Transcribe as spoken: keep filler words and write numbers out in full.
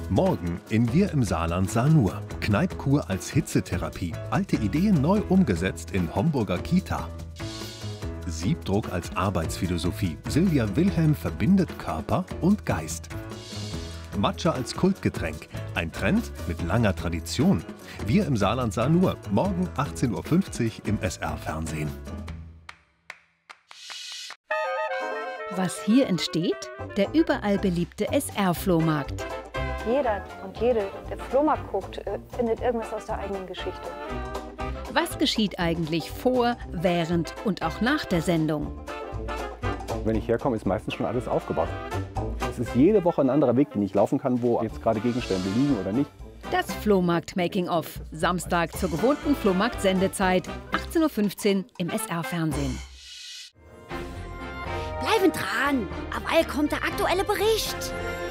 Morgen in Wir im Saarland Sanur. Kneipkur als Hitzetherapie. Alte Ideen neu umgesetzt in Homburger Kita. Siebdruck als Arbeitsphilosophie. Silvia Wilhelm verbindet Körper und Geist. Matcha als Kultgetränk. Ein Trend mit langer Tradition. Wir im Saarland Sanur. Morgen achtzehn Uhr fünfzig im S R-Fernsehen. Was hier entsteht? Der überall beliebte S R-Flohmarkt. Jeder und jede, der Flohmarkt guckt, findet irgendwas aus der eigenen Geschichte. Was geschieht eigentlich vor, während und auch nach der Sendung? Wenn ich herkomme, ist meistens schon alles aufgebaut. Es ist jede Woche ein anderer Weg, den ich laufen kann, wo jetzt gerade Gegenstände liegen oder nicht. Das Flohmarkt-Making-of. Samstag zur gewohnten Flohmarkt-Sendezeit, achtzehn Uhr fünfzehn im S R-Fernsehen. Bleiben dran, aber kommt der aktuelle Bericht.